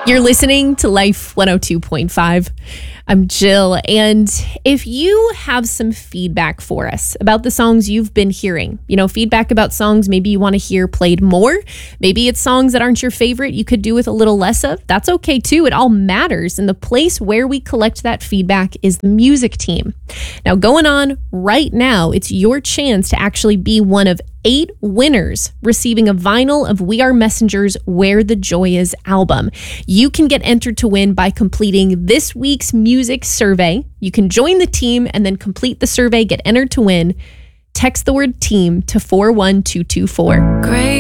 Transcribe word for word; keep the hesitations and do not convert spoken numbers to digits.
You're listening to Life one oh two point five. I'm Jill, and if you have some feedback for us about the songs you've been hearing, you know, feedback about songs maybe you want to hear played more, maybe it's songs that aren't your favorite you could do with a little less of, that's okay too. It all matters, and the place where we collect that feedback is the music team. Now, going on right now, it's your chance to actually be one of eight winners receiving a vinyl of We Are Messenger's Where the Joy Is album. You can get entered to win by completing this week's music survey. You can join the team and then complete the survey, get entered to win. Text the word team to four one two two four. Great.